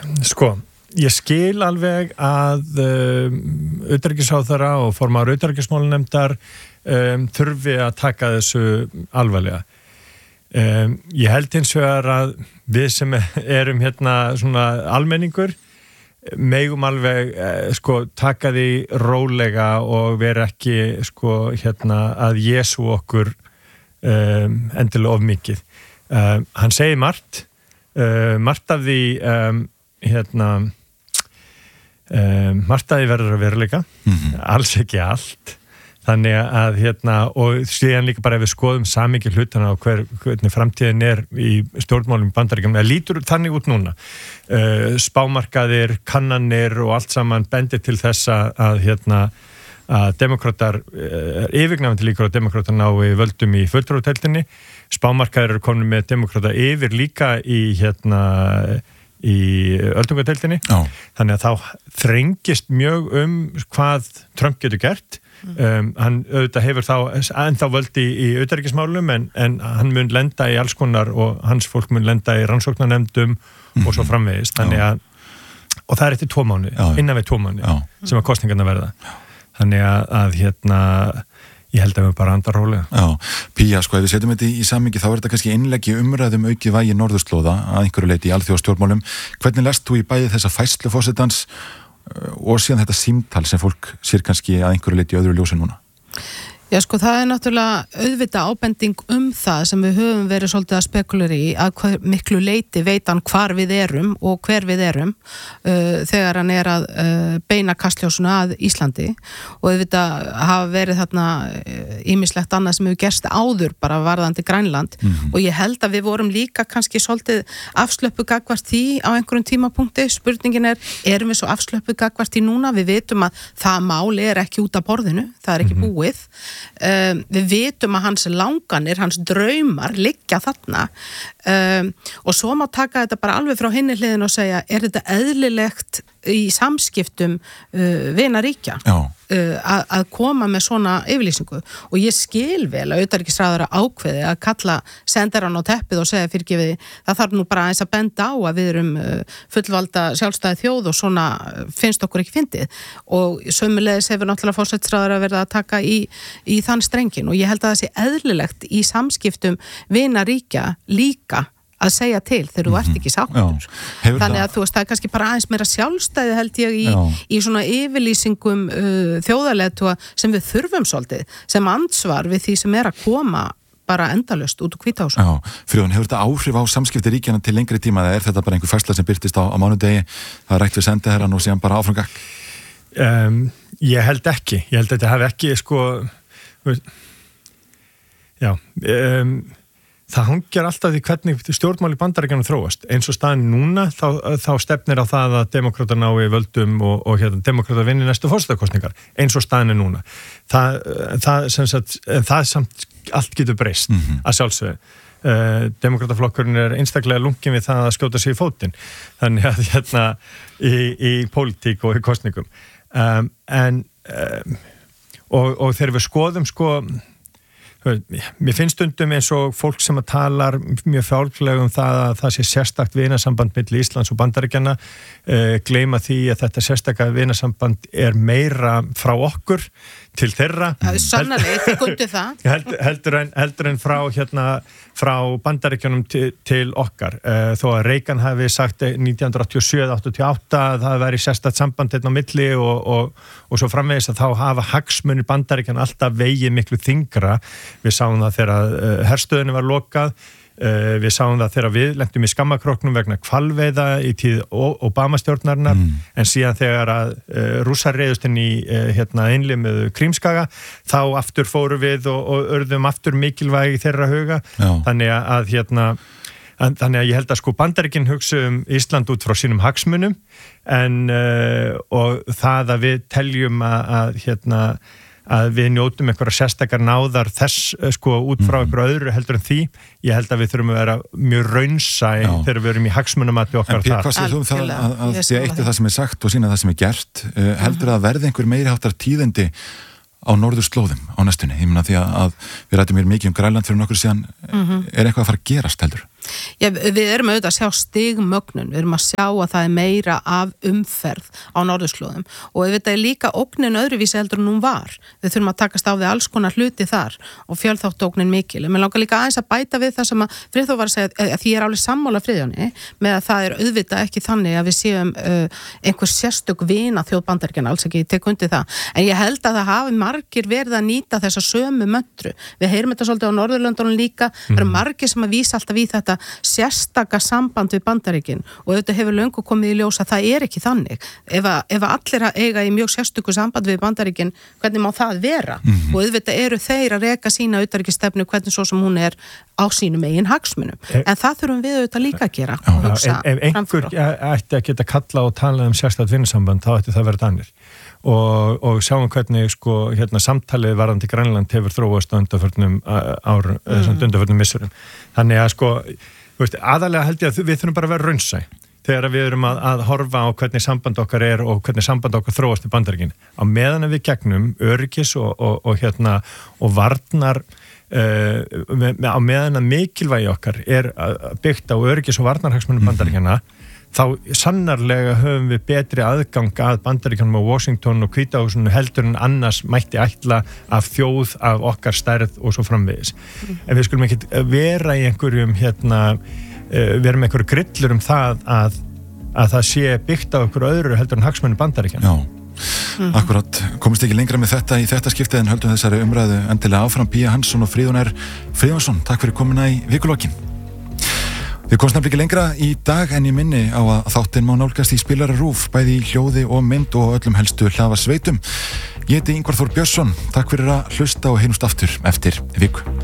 ég skil alveg að utanríkisráðherra og formaður utanríkismálanefndar þurfi að taka þessu alvarlega. Ég held hins vegar að við sem erum hérna svona almenningur megum alveg taka því rólega og vera ekki að Jesú okkur endilega of mikið. Hann segir margt af því margt af því verður að veruleika, alls ekki allt. Þannig að og síðan líka bara ef við skoðum samhengi hlutana og hvernig framtíðin í stjórnmálum í Bandaríkjunum, það lítur þannig út núna. Spámarkaðir, kannanir og allt saman bendir til þess að demokratar, yfirgnæfandi líkur á demokratar nái völdum í fulltrúadeildinni. Spámarkaðir eru komin með demokrata yfir líka í öldungadeildinni. Þannig að þá þrengist mjög hvað Trump getur gert. Hann auðvitað hefur þá ennþá völdi í utanríkismálum en hann mun lenda í alls konar og hans fólk mun lenda í rannsóknarnefndum og svo framvegis. Þannig að, og það eftir 2 mánuði, innan við 2 mánuði sem að kosningarnar verða. Þannig að ég held að við bara andar rólega. Já, Pía, ef við setjum þetta í samhengi þá þetta kannski innleggi umræðum aukið vægi norðurslóða að einhverju leyti í alþjóðastjórnmálum. Hvernig lest þú í bæði þessa færslu forsetans og síðan þetta símtal sem fólk sér kannski að einhverju leyti í öðru ljósi núna? Já, það náttúrulega auðvitað ábending það sem við höfum verið svolítið að spekulera í að miklu leyti veit hann hvar við erum og hver við erum þegar hann að beina kastljósuna að Íslandi og auðvitað hafa verið þarna ýmislegt annað sem hefur gerst áður bara varðandi Grænland og ég held að við vorum líka kannski svolítið afslöppuð gagnvart því á einhverjum tímapunkti. Spurningin erum við svo afslöppuð gagnvart því núna? Við vitum að það mál ekki út af borðinu, það ekki búið. Við vitum að hans langanir, hans draumar liggja þarna og svo má taka þetta bara alveg frá hinni hliðin og segja, þetta eðlilegt í samskiptum vinaríkja að koma með svona yfirlýsingu og ég skil vel að utanríkisráðherra ákveði að kalla sendarann á teppið og segja fyrirgefiði, það þarf nú bara aðeins að benda á að við erum fullvalda sjálfstæði þjóð og svona finnst okkur ekki fyndið og sömulegis hefur náttúrulega forsætisráðherra verið að taka í þann strengin og ég held að það sé eðlilegt í samskiptum vinaríkja líka að segja til þegar þú ert ekki sáttur. Þannig að það er kannski bara aðeins meira sjálfstæði held ég í svona yfirlýsingum þjóðarleiðtoga sem við þurfum svolítið sem ansvar við því sem að koma bara endalaust út úr Hvíta húsinu. Já, Friðjón, hefur þetta áhrif á samskipti ríkjanna til lengri tíma eða þetta bara einhver færsla sem birtist á mánudegi, það rætt við sendiherrann og síðan bara áframgakk? Ég held ekki. Ég held að þetta hafi ekki það hangjar alltaf því hvernig stjórnmál í Bandaríkjunum þróast. Eins og staðan núna þá stefnir á það að demokratar nái völdum og demokratar vinni næstu forsetakosningar. Eins og staðan núna. Það samt allt getur breyst að sjálfsögðu. Demokrataflokkurinn einstaklega lungin við það að skjóta sig í fótinn. Þannig að í pólitík og í kosningum. Og þegar við skoðum mér finnst stundum eins og fólk sem að talar mjög fjálglega það að það sé sérstakt vinasamband milli Íslands og Bandaríkjanna gleyma því að þetta sérstaka vinasamband meira frá okkur til þeirra. Það sannarlega, þið kundu það. Heldur en frá Bandaríkjunum til okkar. Þó að Reagan hafi sagt 1987-88 að það væri sérstakt samband á milli og svo framvegis að þá hafa hagsmunir Bandaríkjanna alltaf vegið miklu þyngra. Við sáum það þegar herstöðinu var lokað. Við sáum það þegar við lentum í skammakróknum vegna hvalveiða í tíð Obama-stjórnarinnar en síðan þegar að Rússar reiðust inn í innlimuðu Krímskaga þá aftur fóru við og urðum aftur mikilvægi þeirra huga. Þannig að ég held að Bandaríkin hugsa Ísland út frá sínum hagsmunum og það að við teljum að við njótum einhverja sérstakar náðar þess út frá einhverju öðru heldur en því. Ég held að við þurfum að vera mjög raunsæ þegar við erum í hagsmunamati okkar þar. En hvað segir þú það að því eitt það sem sagt og sína það sem gert heldur að verði einhver meiri háttar tíðindi á norðurslóðum á næstunni? Ég meina því að við rætum mikið Grænland fyrir nokkur síðan eitthvað að fara að gerast heldur? Já, við erum auðvitað að sjá stigmögnun, við erum að sjá að það er meira af umferð á norðurslóðum og auðvitað er líka ógnin öðruvísi heldur en hún var. Við þurfum að takast á við alls konar hluti þar og fjölþáttógnin mikil. En mér langar líka aðeins að bæta við það sem að Friðþór var að segja, að því ég er alveg sammála Friðjóni með að það er auðvitað ekki þannig að við séum einhver sérstök vina þjóð Bandaríkjanna, alls ekki, ég tek undir það. En ég held að það hafi margir verið að nýta þessa sömu möntru. Við heyrum þetta svolítið á Norðurlöndunum líka, það eru margir sem að vísa alltaf í þetta sérstaka samband við Bandaríkin og auðvitað hefur löngu komið í ljós að það er ekki þannig. Ef allir eiga í mjög sérstöku samband við Bandaríkin, hvernig má það vera? Og auðvitað eru þeir að reka sína utanríkisstefnu hvernig svo sem hún er á sínum eigin hagsmunum. En það þurfum við auðvitað líka að gera. Ef einhver ætti að geta kalla og tala um sérstakt vinnusamband, þá ætti það verið Danir. Og sjáum hvernig samtalið varðandi Grænland hefur þróast á undanförnum árum, undanförnum missurum. Þannig að aðalega held ég að við þurfum bara að vera raunsæ þegar við erum að horfa á hvernig samband okkar er og hvernig samband okkar þróast í Bandaríkin. Á meðan við gegnum öryggis og varnar á meðan að mikilvægi okkar er byggt á öryggis og varnarhagsmunum Bandaríkjanna, þá sannarlega höfum við betri aðgang að Bandaríkjanum á Washington og Hvíta húsinu heldur en annars mætti ætla af þjóð af okkar stærð og svo framvegis. En við skulum ekki vera í einhverjum vera með einhverju grillur það að það sé byggt á einhverju öðru heldur en hagsmunum Bandaríkjanna. Já, akkurat. Komist ekki lengra með þetta í þetta skiptið en höldum þessari umræðu endilega áfram. Pía Hansson og Friðjón Friðjónsson, takk fyrir komuna í Vikulokin. Við komst nefnilega ekki lengra í dag en ég minni á að þáttinn má nálgast í Spilara RÚV, bæði í hljóði og mynd og öllum helstu hlaðvarpssveitum. Ég heiti Ingvar Þór Björnsson, takk fyrir að hlusta og heyrumst aftur eftir viku.